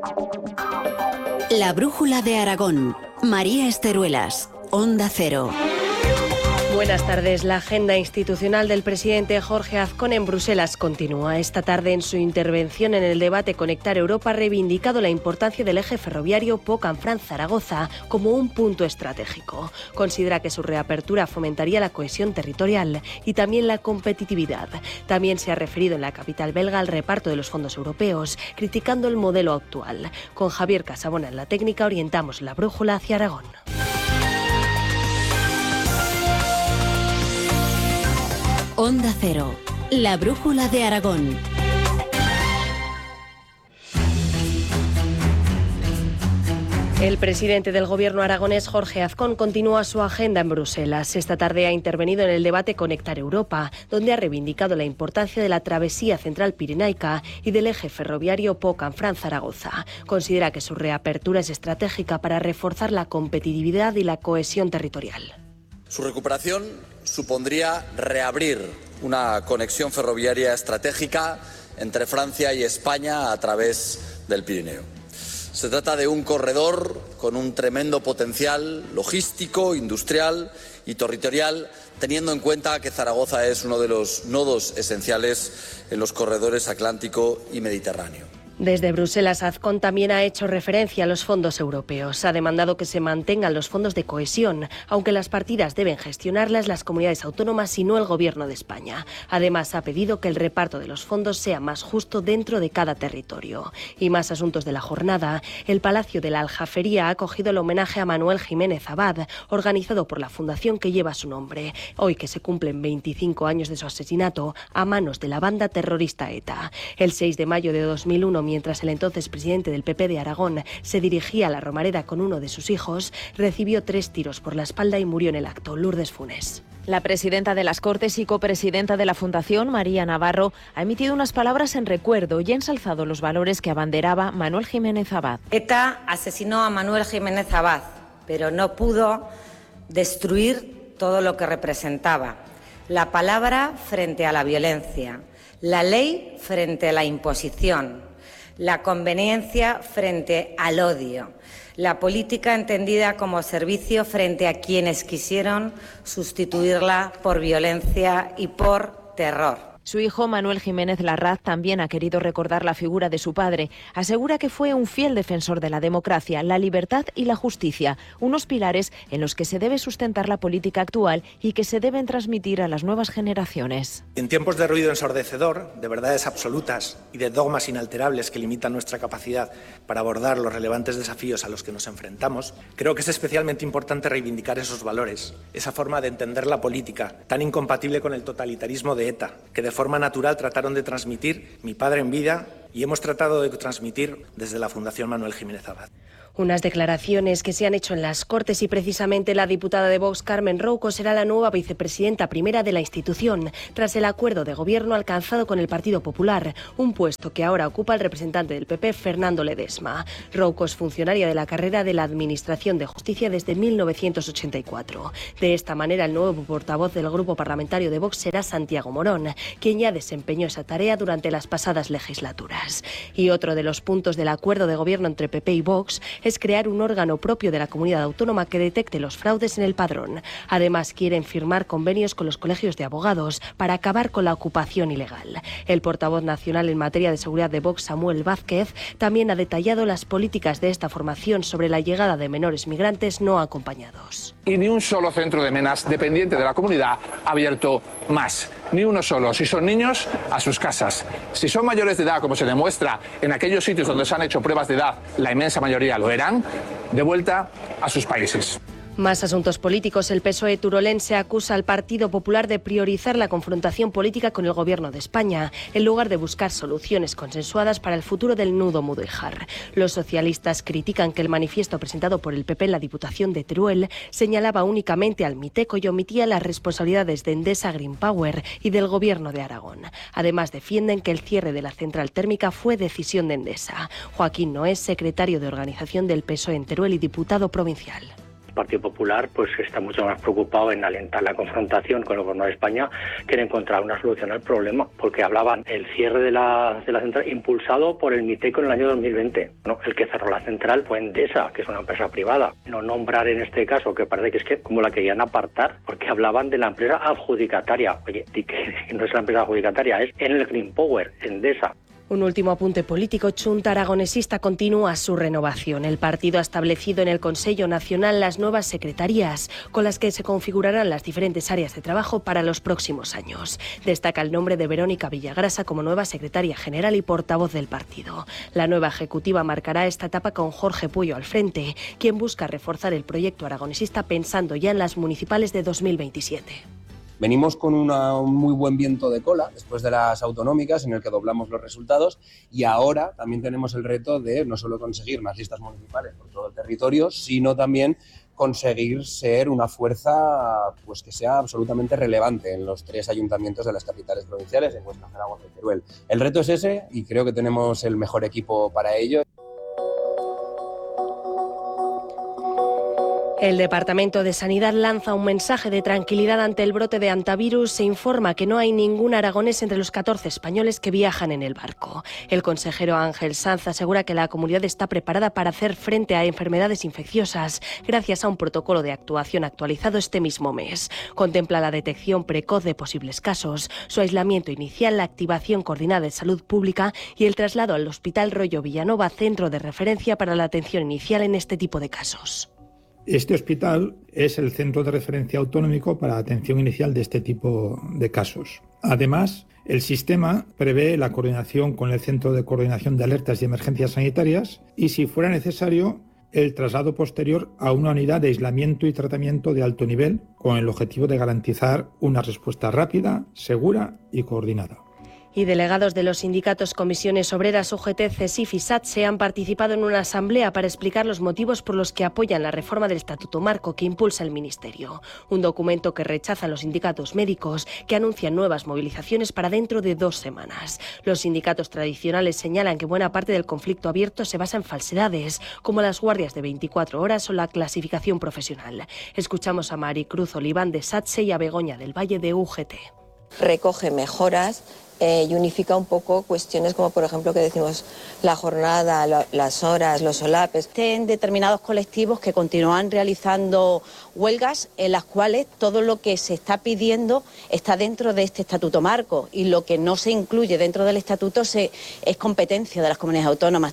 La brújula de Aragón. María Esteruelas, Onda Cero. Buenas tardes. La agenda institucional del presidente Jorge Azcón en Bruselas continúa. Esta tarde, en su intervención en el debate Conectar Europa, ha reivindicado la importancia del eje ferroviario Pau-Canfranc-Zaragoza como un punto estratégico. Considera que su reapertura fomentaría la cohesión territorial y también la competitividad. También se ha referido en la capital belga al reparto de los fondos europeos, criticando el modelo actual. Con Javier Casabona en la técnica orientamos la brújula hacia Aragón. Onda Cero, la brújula de Aragón. El presidente del gobierno aragonés, Jorge Azcón, continúa su agenda en Bruselas. Esta tarde ha intervenido en el debate Conectar Europa, donde ha reivindicado la importancia de la travesía central pirenaica y del eje ferroviario Pau-Canfranc-Zaragoza. Considera que su reapertura es estratégica para reforzar la competitividad y la cohesión territorial. Su recuperación supondría reabrir una conexión ferroviaria estratégica entre Francia y España a través del Pirineo. Se trata de un corredor con un tremendo potencial logístico, industrial y territorial, teniendo en cuenta que Zaragoza es uno de los nodos esenciales en los corredores Atlántico y Mediterráneo. Desde Bruselas, Azcón también ha hecho referencia a los fondos europeos. Ha demandado que se mantengan los fondos de cohesión, aunque las partidas deben gestionarlas las comunidades autónomas y no el Gobierno de España. Además, ha pedido que el reparto de los fondos sea más justo dentro de cada territorio. Y más asuntos de la jornada. El Palacio de la Aljafería ha acogido el homenaje a Manuel Jiménez Abad, organizado por la fundación que lleva su nombre. Hoy que se cumplen 25 años de su asesinato a manos de la banda terrorista ETA. El 6 de mayo de 2001, mientras el entonces presidente del PP de Aragón se dirigía a la Romareda con uno de sus hijos, recibió 3 tiros por la espalda y murió en el acto. Lourdes Funes. La presidenta de las Cortes y copresidenta de la Fundación, María Navarro, ha emitido unas palabras en recuerdo y ha ensalzado los valores que abanderaba Manuel Jiménez Abad. ETA asesinó a Manuel Jiménez Abad, pero no pudo destruir todo lo que representaba. La palabra frente a la violencia, la ley frente a la imposición, la conveniencia frente al odio, la política entendida como servicio frente a quienes quisieron sustituirla por violencia y por terror. Su hijo, Manuel Jiménez Larraz, también ha querido recordar la figura de su padre. Asegura que fue un fiel defensor de la democracia, la libertad y la justicia, unos pilares en los que se debe sustentar la política actual y que se deben transmitir a las nuevas generaciones. En tiempos de ruido ensordecedor, de verdades absolutas y de dogmas inalterables que limitan nuestra capacidad para abordar los relevantes desafíos a los que nos enfrentamos, creo que es especialmente importante reivindicar esos valores, esa forma de entender la política, tan incompatible con el totalitarismo de ETA, que de forma natural trataron de transmitir mi padre en vida y hemos tratado de transmitir desde la Fundación Manuel Jiménez Abad. Unas declaraciones que se han hecho en las Cortes y precisamente la diputada de Vox, Carmen Rouco, será la nueva vicepresidenta primera de la institución, tras el acuerdo de gobierno alcanzado con el Partido Popular, un puesto que ahora ocupa el representante del PP, Fernando Ledesma. Rouco es funcionaria de la carrera de la Administración de Justicia desde 1984. De esta manera, el nuevo portavoz del grupo parlamentario de Vox será Santiago Morón, quien ya desempeñó esa tarea durante las pasadas legislaturas. Y otro de los puntos del acuerdo de gobierno entre PP y Vox es crear un órgano propio de la comunidad autónoma que detecte los fraudes en el padrón. Además, quieren firmar convenios con los colegios de abogados para acabar con la ocupación ilegal. El portavoz nacional en materia de seguridad de Vox, Samuel Vázquez, también ha detallado las políticas de esta formación sobre la llegada de menores migrantes no acompañados. Y ni un solo centro de menas dependiente de la comunidad ha abierto más. Ni uno solo. Si son niños, a sus casas. Si son mayores de edad, como se demuestra en aquellos sitios donde se han hecho pruebas de edad, la inmensa mayoría lo eran, de vuelta a sus países. Más asuntos políticos. El PSOE turolense acusa al Partido Popular de priorizar la confrontación política con el Gobierno de España, en lugar de buscar soluciones consensuadas para el futuro del nudo Mudéjar. Los socialistas critican que el manifiesto presentado por el PP en la Diputación de Teruel señalaba únicamente al Miteco y omitía las responsabilidades de Endesa Green Power y del Gobierno de Aragón. Además, defienden que el cierre de la central térmica fue decisión de Endesa. Joaquín Noés, secretario de organización del PSOE en Teruel y diputado provincial. Partido Popular pues está mucho más preocupado en alentar la confrontación con el gobierno de España que en encontrar una solución al problema, porque hablaban el cierre de la central impulsado por el MITECO en el año 2020. ¿No? El que cerró la central fue Endesa, que es una empresa privada. No nombrar en este caso, que parece que como la querían apartar, porque hablaban de la empresa adjudicataria. Oye, que no es la empresa adjudicataria, es Enel Green Power, Endesa. Un último apunte político. Chunta Aragonesista continúa su renovación. El partido ha establecido en el Consejo Nacional las nuevas secretarías, con las que se configurarán las diferentes áreas de trabajo para los próximos años. Destaca el nombre de Verónica Villagrasa como nueva secretaria general y portavoz del partido. La nueva ejecutiva marcará esta etapa con Jorge Puyo al frente, quien busca reforzar el proyecto aragonesista pensando ya en las municipales de 2027. Venimos con un muy buen viento de cola después de las autonómicas en el que doblamos los resultados y ahora también tenemos el reto de no solo conseguir más listas municipales por todo el territorio, sino también conseguir ser una fuerza pues que sea absolutamente relevante en los 3 ayuntamientos de las capitales provinciales, en Huesca, Zaragoza y Teruel. El reto es ese y creo que tenemos el mejor equipo para ello. El Departamento de Sanidad lanza un mensaje de tranquilidad ante el brote de hantavirus. Se informa que no hay ningún aragonés entre los 14 españoles que viajan en el barco. El consejero Ángel Sanz asegura que la comunidad está preparada para hacer frente a enfermedades infecciosas gracias a un protocolo de actuación actualizado este mismo mes. Contempla la detección precoz de posibles casos, su aislamiento inicial, la activación coordinada de salud pública y el traslado al Hospital Rollo Villanova, centro de referencia para la atención inicial en este tipo de casos. Este hospital es el centro de referencia autonómico para la atención inicial de este tipo de casos. Además, el sistema prevé la coordinación con el Centro de Coordinación de Alertas y Emergencias Sanitarias y, si fuera necesario, el traslado posterior a una unidad de aislamiento y tratamiento de alto nivel con el objetivo de garantizar una respuesta rápida, segura y coordinada. Y delegados de los sindicatos Comisiones Obreras, UGT, CESIF y SATSE han participado en una asamblea para explicar los motivos por los que apoyan la reforma del Estatuto Marco que impulsa el Ministerio. Un documento que rechazan los sindicatos médicos, que anuncian nuevas movilizaciones para dentro de 2 semanas. Los sindicatos tradicionales señalan que buena parte del conflicto abierto se basa en falsedades, como las guardias de 24 horas o la clasificación profesional. Escuchamos a Maricruz Oliván de SATSE y a Begoña del Valle de UGT. Recoge mejoras y unifica un poco cuestiones como, por ejemplo, que decimos la jornada, las horas, los solapes. En determinados colectivos que continúan realizando huelgas en las cuales todo lo que se está pidiendo está dentro de este Estatuto Marco y lo que no se incluye dentro del Estatuto es competencia de las comunidades autónomas.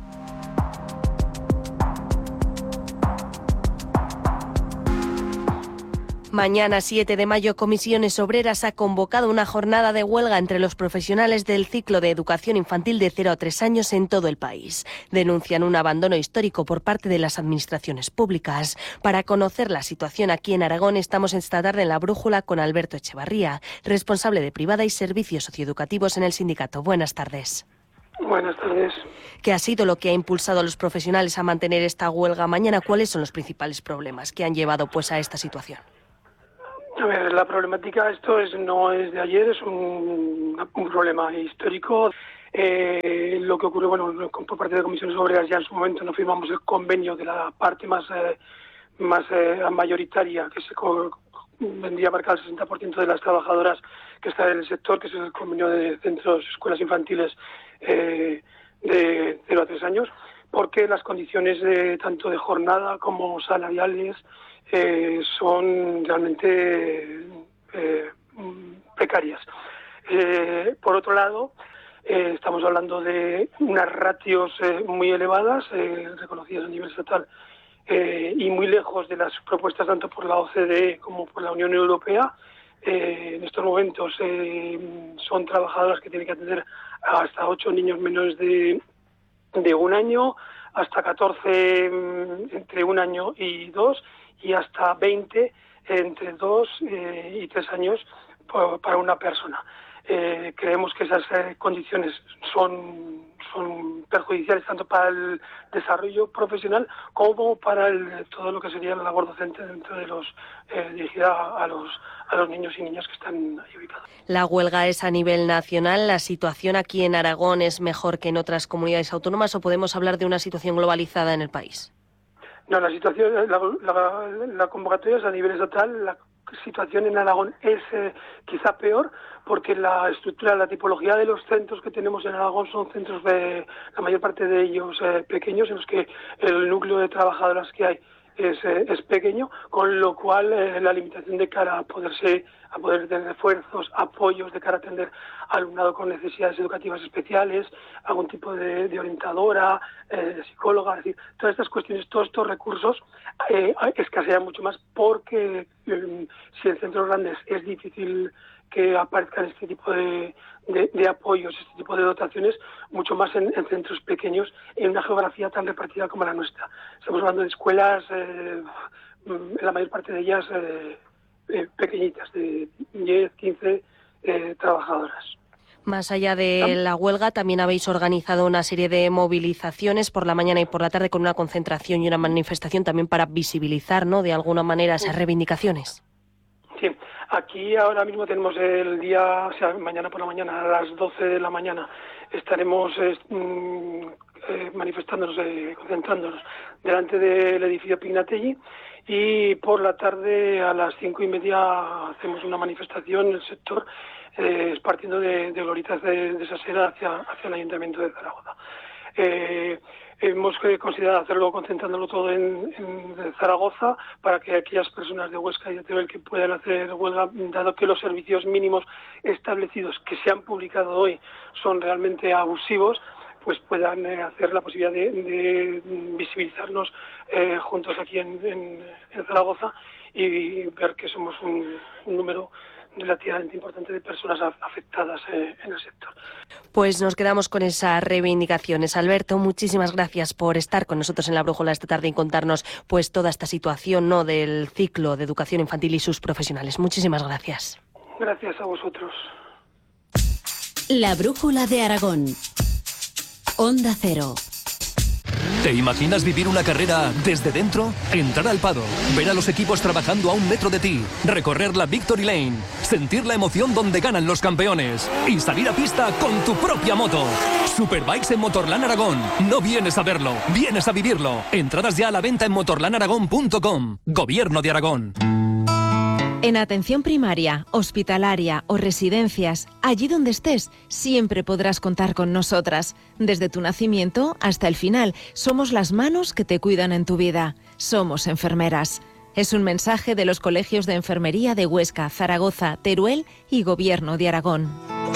Mañana, 7 de mayo, Comisiones Obreras ha convocado una jornada de huelga entre los profesionales del ciclo de educación infantil de 0 a 3 años en todo el país. Denuncian un abandono histórico por parte de las administraciones públicas. Para conocer la situación aquí en Aragón, estamos esta tarde en La Brújula con Alberto Echevarría, responsable de Privada y Servicios Socioeducativos en el sindicato. Buenas tardes. Buenas tardes. ¿Qué ha sido lo que ha impulsado a los profesionales a mantener esta huelga mañana? ¿Cuáles son los principales problemas que han llevado a esta situación? A ver, la problemática, no es de ayer, es un problema histórico. Lo que ocurrió, por parte de Comisiones Obreras, ya en su momento no firmamos el convenio de la parte más mayoritaria, que vendría a marcar el 60% de las trabajadoras que están en el sector, que es el convenio de centros, escuelas infantiles de 0 a 3 años, porque las condiciones tanto de jornada como salariales son realmente precarias. Por otro lado, estamos hablando de unas ratios muy elevadas, reconocidas a nivel estatal, y muy lejos de las propuestas tanto por la OCDE como por la Unión Europea. En estos momentos son trabajadoras que tienen que atender hasta 8 niños menores de 1 año, hasta 14 entre 1 año y 2, y hasta 20 entre 2 y 3 años para una persona. Creemos que esas condiciones son perjudiciales tanto para el desarrollo profesional como para todo lo que sería la labor docente dentro de dirigida a los niños y niñas que están ahí ubicados. La huelga es a nivel nacional. ¿La situación aquí en Aragón es mejor que en otras comunidades autónomas o podemos hablar de una situación globalizada en el país? No, la situación, la convocatoria es a nivel estatal. La situación en Aragón es quizá peor, porque la estructura, la tipología de los centros que tenemos en Aragón son centros la mayor parte de ellos pequeños, en los que el núcleo de trabajadoras que hay es pequeño, con lo cual la limitación de cara a poder tener refuerzos, apoyos de cara a atender alumnado con necesidades educativas especiales, algún tipo de orientadora, psicóloga, es decir, todas estas cuestiones, todos estos recursos escasean mucho más, porque si en centros grandes es difícil que aparezcan este tipo de apoyos, este tipo de dotaciones, mucho más en centros pequeños, en una geografía tan repartida como la nuestra. Estamos hablando de escuelas, la mayor parte de ellas pequeñitas, de 10, 15 trabajadoras. Más allá de la huelga, también habéis organizado una serie de movilizaciones por la mañana y por la tarde, con una concentración y una manifestación también para visibilizar, ¿no?, de alguna manera esas reivindicaciones. Sí, aquí ahora mismo tenemos el día, o sea, mañana por la mañana, a las 12 de la mañana, estaremos manifestándonos, concentrándonos delante del edificio Pignatelli, y por la tarde a las 5:30 hacemos una manifestación en el sector, partiendo de Gloritas de Sasera hacia el Ayuntamiento de Zaragoza. Hemos considerado hacerlo, concentrándolo todo en Zaragoza, para que aquellas personas de Huesca y de Teruel que puedan hacer huelga, dado que los servicios mínimos establecidos que se han publicado hoy son realmente abusivos, pues puedan hacer la posibilidad de visibilizarnos juntos aquí en Zaragoza, y ver que somos un número relativamente importante de personas afectadas en el sector. Pues nos quedamos con esas reivindicaciones. Alberto, muchísimas gracias por estar con nosotros en La Brújula esta tarde y contarnos pues toda esta situación, ¿no?, del ciclo de educación infantil y sus profesionales. Muchísimas gracias. Gracias a vosotros. La Brújula de Aragón. Onda Cero. ¿Te imaginas vivir una carrera desde dentro? Entrar al paddock, ver a los equipos trabajando a 1 metro de ti, recorrer la Victory Lane, sentir la emoción donde ganan los campeones y salir a pista con tu propia moto. Superbikes en Motorland Aragón. No vienes a verlo, vienes a vivirlo. Entradas ya a la venta en motorlandaragón.com. Gobierno de Aragón. En atención primaria, hospitalaria o residencias, allí donde estés, siempre podrás contar con nosotras. Desde tu nacimiento hasta el final, somos las manos que te cuidan en tu vida. Somos enfermeras. Es un mensaje de los colegios de enfermería de Huesca, Zaragoza, Teruel y Gobierno de Aragón.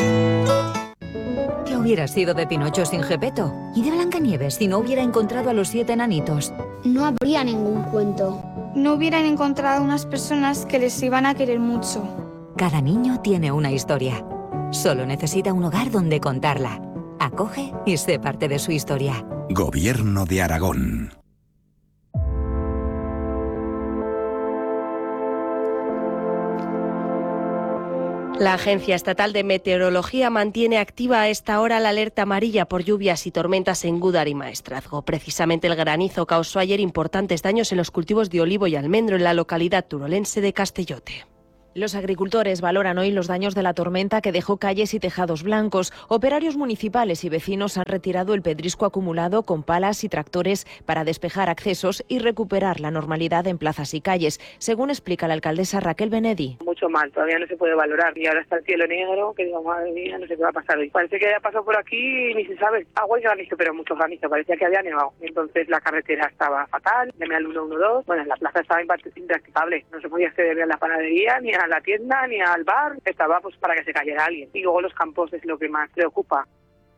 ¿Qué hubiera sido de Pinocho sin Gepetto? ¿Y de Blancanieves si no hubiera encontrado a los 7 enanitos? No habría ningún cuento. No hubieran encontrado unas personas que les iban a querer mucho. Cada niño tiene una historia. Solo necesita un hogar donde contarla. Acoge y sé parte de su historia. Gobierno de Aragón. La Agencia Estatal de Meteorología mantiene activa a esta hora la alerta amarilla por lluvias y tormentas en Gúdar y Maestrazgo. Precisamente el granizo causó ayer importantes daños en los cultivos de olivo y almendro en la localidad turolense de Castellote. Los agricultores valoran hoy los daños de la tormenta que dejó calles y tejados blancos. Operarios municipales y vecinos han retirado el pedrisco acumulado con palas y tractores para despejar accesos y recuperar la normalidad en plazas y calles, según explica la alcaldesa Raquel Benedi. Mucho mal, todavía no se puede valorar. Y ahora está el cielo negro, que digo, madre mía, no sé qué va a pasar hoy. Parece que ya pasó por aquí y ni se sabe. Agua y granizo, pero mucho granizo. Parecía que había nevado. Entonces la carretera estaba fatal, llamé al 112. Bueno, la plaza estaba impracticable. No se podía acceder ni a la panadería, ni a la tienda, ni al bar. Estaba pues para que se cayera alguien. Y luego los campos es lo que más preocupa.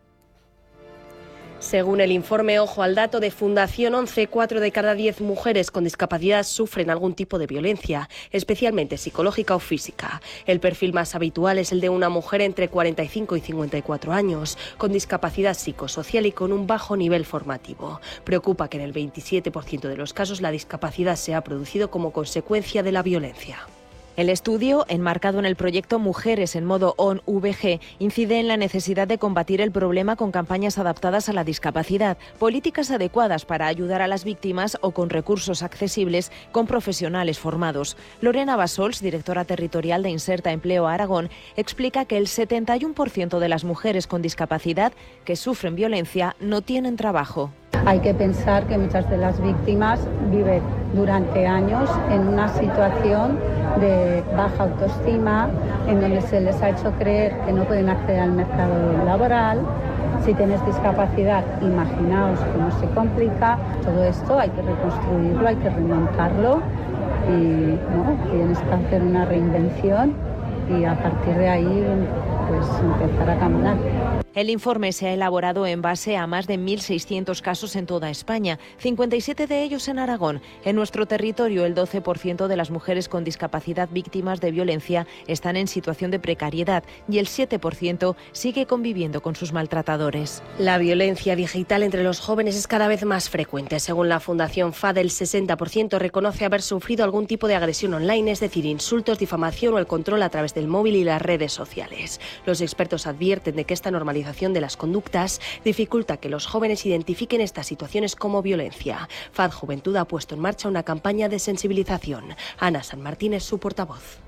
Según el informe Ojo al Dato de Fundación 11, 4 de cada 10 mujeres con discapacidad sufren algún tipo de violencia, especialmente psicológica o física. El perfil más habitual es el de una mujer entre 45 y 54 años, con discapacidad psicosocial y con un bajo nivel formativo. Preocupa que en el 27% de los casos la discapacidad se ha producido como consecuencia de la violencia. El estudio, enmarcado en el proyecto Mujeres en modo ON-VG, incide en la necesidad de combatir el problema con campañas adaptadas a la discapacidad, políticas adecuadas para ayudar a las víctimas o con recursos accesibles con profesionales formados. Lorena Bassols, directora territorial de Inserta Empleo Aragón, explica que el 71% de las mujeres con discapacidad que sufren violencia no tienen trabajo. Hay que pensar que muchas de las víctimas viven durante años en una situación de baja autoestima, en donde se les ha hecho creer que no pueden acceder al mercado laboral. Si tienes discapacidad, imaginaos cómo se complica. Todo esto hay que reconstruirlo, hay que remontarlo y tienes que hacer una reinvención y a partir de ahí pues empezar a caminar. El informe se ha elaborado en base a más de 1.600 casos en toda España, 57 de ellos en Aragón. En nuestro territorio, el 12% de las mujeres con discapacidad víctimas de violencia están en situación de precariedad y el 7% sigue conviviendo con sus maltratadores. La violencia digital entre los jóvenes es cada vez más frecuente. Según la Fundación FAD, el 60% reconoce haber sufrido algún tipo de agresión online, es decir, insultos, difamación o el control a través del móvil y las redes sociales. Los expertos advierten de que esta normalización de las conductas dificulta que los jóvenes identifiquen estas situaciones como violencia. FAD Juventud ha puesto en marcha una campaña de sensibilización. Ana San Martín es su portavoz.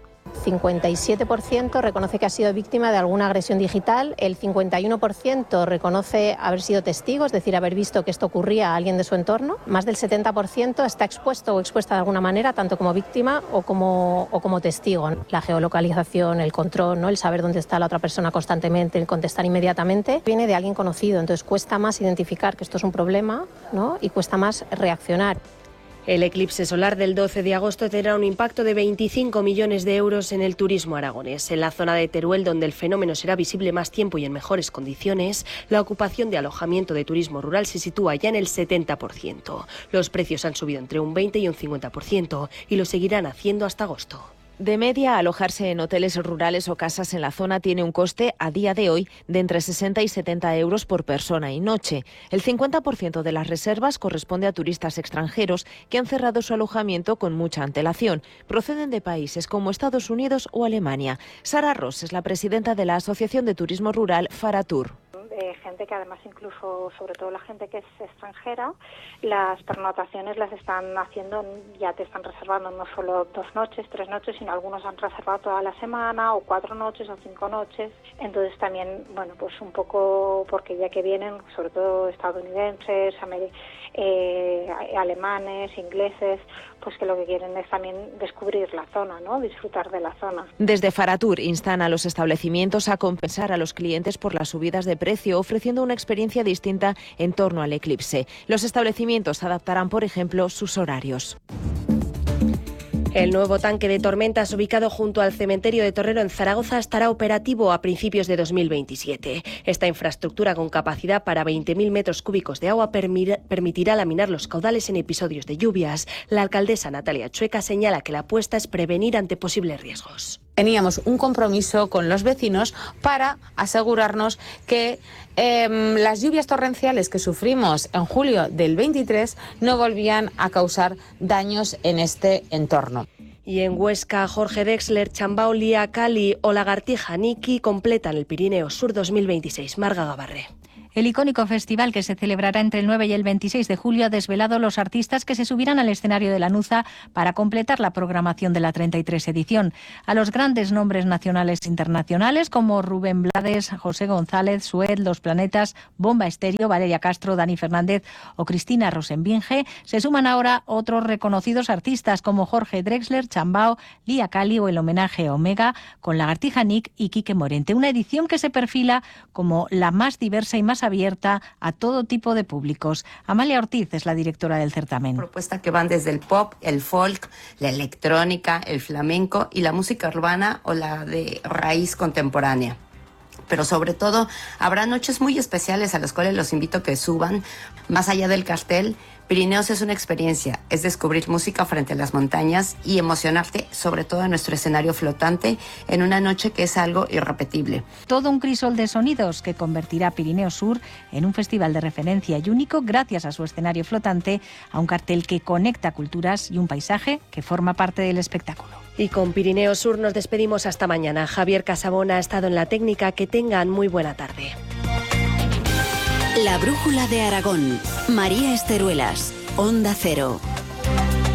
57% reconoce que ha sido víctima de alguna agresión digital, el 51% reconoce haber sido testigo, es decir, haber visto que esto ocurría a alguien de su entorno. Más del 70% está expuesto o expuesta de alguna manera, tanto como víctima o como testigo. La geolocalización, el control, ¿no? El saber dónde está la otra persona constantemente, el contestar inmediatamente, viene de alguien conocido. Entonces cuesta más identificar que esto es un problema, ¿no? Y cuesta más reaccionar. El eclipse solar del 12 de agosto tendrá un impacto de 25 millones de euros en el turismo aragonés. En la zona de Teruel, donde el fenómeno será visible más tiempo y en mejores condiciones, la ocupación de alojamiento de turismo rural se sitúa ya en el 70%. Los precios han subido entre un 20 y un 50% y lo seguirán haciendo hasta agosto. De media, alojarse en hoteles rurales o casas en la zona tiene un coste a día de hoy de entre 60 y 70 euros por persona y noche. El 50% de las reservas corresponde a turistas extranjeros que han cerrado su alojamiento con mucha antelación. Proceden de países como Estados Unidos o Alemania. Sara Ross es la presidenta de la Asociación de Turismo Rural Faratur. Gente que además incluso, sobre todo la gente que es extranjera, las pernotaciones las están haciendo, ya te están reservando no solo 2 noches, 3 noches, sino algunos han reservado toda la semana, o 4 noches, o 5 noches. Entonces también, bueno, pues un poco porque ya que vienen, sobre todo estadounidenses, alemanes, ingleses, pues que lo que quieren es también descubrir la zona, ¿no? Disfrutar de la zona. Desde Faratur instan a los establecimientos a compensar a los clientes por las subidas de precio, ofreciendo una experiencia distinta en torno al eclipse. Los establecimientos adaptarán, por ejemplo, sus horarios. El nuevo tanque de tormentas ubicado junto al cementerio de Torrero en Zaragoza estará operativo a principios de 2027. Esta infraestructura con capacidad para 20.000 metros cúbicos de agua permitirá laminar los caudales en episodios de lluvias. La alcaldesa Natalia Chueca señala que la apuesta es prevenir ante posibles riesgos. Teníamos un compromiso con los vecinos para asegurarnos que las lluvias torrenciales que sufrimos en julio del 23 no volvían a causar daños en este entorno. Y en Huesca, Jorge Drexler, Chambao, Lía Cali o Lagartija Niki completan el Pirineo Sur 2026. Marga Gabarré. El icónico festival que se celebrará entre el 9 y el 26 de julio ha desvelado los artistas que se subirán al escenario de la Nuza para completar la programación de la 33 edición. A los grandes nombres nacionales e internacionales como Rubén Blades, José González, Sued, Los Planetas, Bomba Estéreo, Valeria Castro, Dani Fernández o Cristina Rosenbinge, se suman ahora otros reconocidos artistas como Jorge Drexler, Chambao, Lía Cali o el homenaje a Omega con Lagartija Nick y Quique Morente. Una edición que se perfila como la más diversa y más abierta a todo tipo de públicos. Amalia Ortiz es la directora del certamen. Propuestas que van desde el pop, el folk, la electrónica, el flamenco y la música urbana o la de raíz contemporánea. Pero sobre todo habrá noches muy especiales a las cuales los invito a que suban más allá del cartel, Pirineos es una experiencia, es descubrir música frente a las montañas y emocionarte, sobre todo en nuestro escenario flotante, en una noche que es algo irrepetible. Todo un crisol de sonidos que convertirá Pirineo Sur en un festival de referencia y único gracias a su escenario flotante, a un cartel que conecta culturas y un paisaje que forma parte del espectáculo. Y con Pirineo Sur nos despedimos hasta mañana. Javier Casabona ha estado en la técnica. Que tengan muy buena tarde. La brújula de Aragón. María Esteruelas, Onda Cero.